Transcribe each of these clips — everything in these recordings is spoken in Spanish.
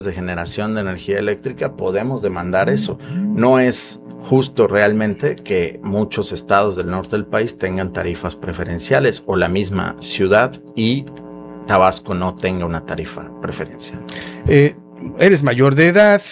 de generación de energía eléctrica, podemos demandar eso. No es justo realmente que muchos estados del norte del país tengan tarifas preferenciales o la misma ciudad y Tabasco no tenga una tarifa preferencial. Eres mayor de edad,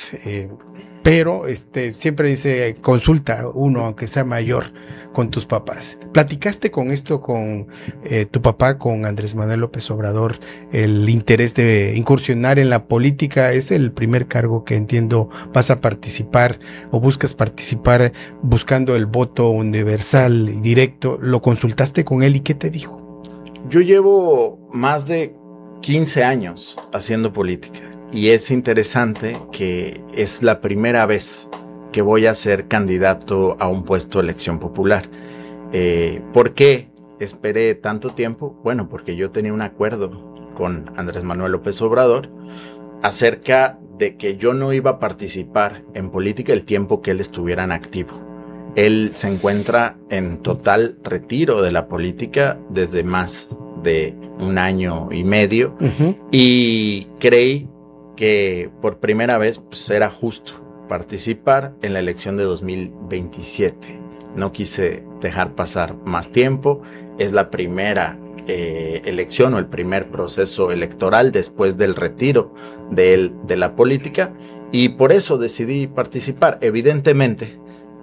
pero siempre dice consulta uno, aunque sea mayor, con tus papás. ¿Platicaste con esto con tu papá, con Andrés Manuel López Obrador, el interés de incursionar en la política? Es el primer cargo que entiendo vas a participar o buscas participar buscando el voto universal y directo. ¿Lo consultaste con él y qué te dijo? Yo llevo más de 15 años haciendo política y es interesante que es la primera vez que voy a ser candidato a un puesto de elección popular. ¿Por qué esperé tanto tiempo? Bueno, porque yo tenía un acuerdo con Andrés Manuel López Obrador acerca de que yo no iba a participar en política el tiempo que él estuviera en activo. Él se encuentra en total retiro de la política desde más de 1 año y medio y creí que por primera vez pues, era justo participar en la elección de 2027. No quise dejar pasar más tiempo. Es la primera elección o el primer proceso electoral después del retiro de él de la política y por eso decidí participar. Evidentemente,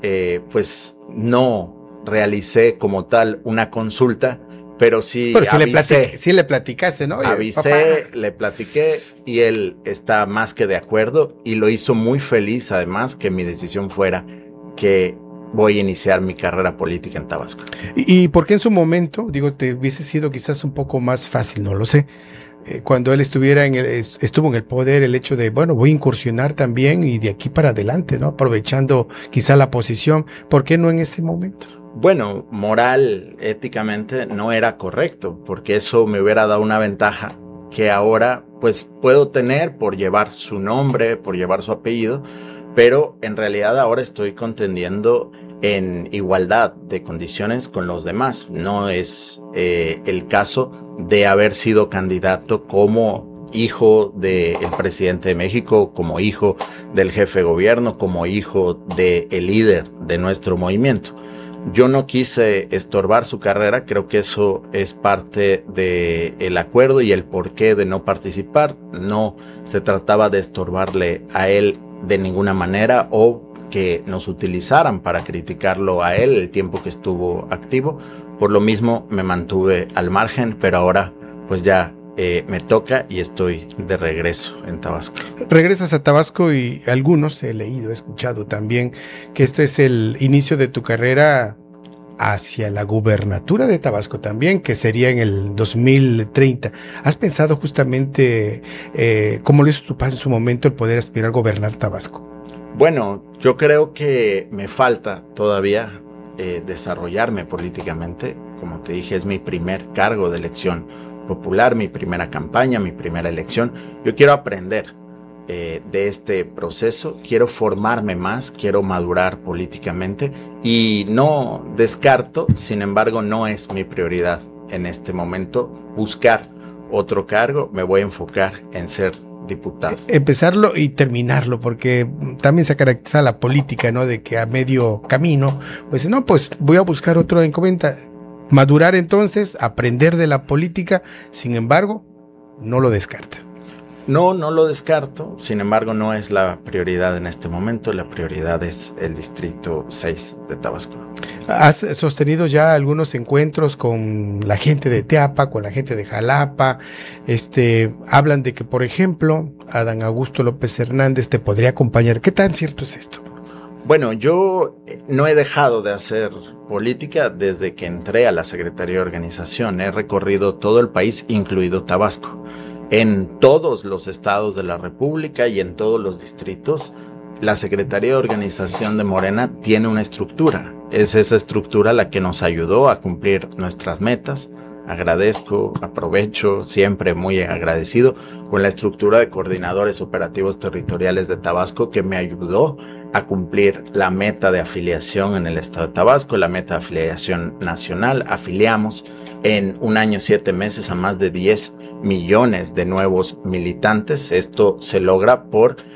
pues no realicé como tal una consulta, pero sí avisé. Sí le platicaste, ¿no? Oye, avisé, papá. le platiqué y él está más que de acuerdo y lo hizo muy feliz además que mi decisión fuera que voy a iniciar mi carrera política en Tabasco. ¿Y por qué en su momento, digo, te hubiese sido quizás un poco más fácil, no lo sé, cuando él estuvo en el poder, el hecho de, bueno, voy a incursionar también y de aquí para adelante, ¿no? Aprovechando quizá la posición, ¿por qué no en ese momento? Bueno, moral, éticamente no era correcto, porque eso me hubiera dado una ventaja que ahora pues puedo tener por llevar su nombre, por llevar su apellido, pero en realidad ahora estoy contendiendo en igualdad de condiciones con los demás. No es el caso de haber sido candidato como hijo del presidente de México, como hijo del jefe de gobierno, como hijo del líder de nuestro movimiento. Yo no quise estorbar su carrera, creo que eso es parte del acuerdo y el porqué de no participar. No se trataba de estorbarle a él de ninguna manera o que nos utilizaran para criticarlo a él el tiempo que estuvo activo. Por lo mismo me mantuve al margen, pero ahora pues ya me toca y estoy de regreso en Tabasco. Regresas a Tabasco y algunos he leído, he escuchado también que esto es el inicio de tu carrera hacia la gubernatura de Tabasco también, que sería en el 2030. ¿Has pensado justamente cómo lo hizo tu padre en su momento el poder aspirar a gobernar Tabasco? Bueno, yo creo que me falta todavía desarrollarme políticamente. Como te dije, es mi primer cargo de elección popular, mi primera campaña, mi primera elección. Yo quiero aprender de este proceso, quiero formarme más, quiero madurar políticamente y no descarto, sin embargo, no es mi prioridad en este momento buscar otro cargo. Me voy a enfocar en ser diputado. Empezarlo y terminarlo, porque también se caracteriza la política, ¿no? De que a medio camino, pues no, pues voy a buscar otro encomienda. Madurar entonces, aprender de la política, sin embargo, no lo descarta. No lo descarto, sin embargo no es la prioridad en este momento, la prioridad es el distrito 6 de Tabasco. ¿Has sostenido ya algunos encuentros con la gente de Teapa, con la gente de Jalapa? Hablan de que, por ejemplo, Adán Augusto López Hernández te podría acompañar. ¿Qué tan cierto es esto? Bueno, yo no he dejado de hacer política desde que entré a la Secretaría de Organización. He recorrido todo el país, incluido Tabasco. En todos los estados de la República y en todos los distritos, la Secretaría de Organización de Morena tiene una estructura. Es esa estructura la que nos ayudó a cumplir nuestras metas. Agradezco, aprovecho, siempre muy agradecido con la estructura de coordinadores operativos territoriales de Tabasco que me ayudó a cumplir la meta de afiliación en el estado de Tabasco, la meta de afiliación nacional. Afiliamos en 1 año 7 meses a más de 10 millones de nuevos militantes. Esto se logra por